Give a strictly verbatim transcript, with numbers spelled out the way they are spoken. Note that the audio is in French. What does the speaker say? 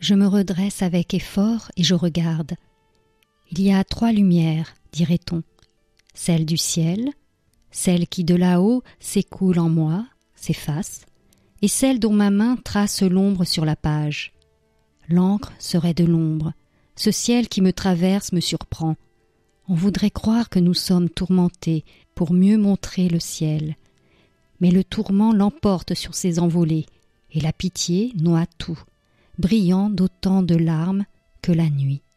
Je me redresse avec effort et je regarde. Il y a trois lumières, dirait-on. Celle du ciel, celle qui de là-haut s'écoule en moi, s'efface, et celle dont ma main trace l'ombre sur la page. L'encre serait de l'ombre. Ce ciel qui me traverse me surprend. On voudrait croire que nous sommes tourmentés pour mieux montrer le ciel. Mais le tourment l'emporte sur ses envolées, et la pitié noie tout, brillant d'autant de larmes que la nuit.